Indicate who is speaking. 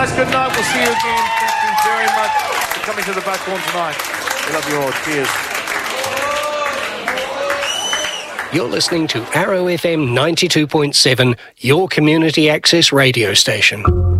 Speaker 1: guys, good night. We'll see you again. Thank you very much for coming to the Buckhorn tonight. We love you all. Cheers.
Speaker 2: You're listening to Arrow FM 92.7, your community access radio station.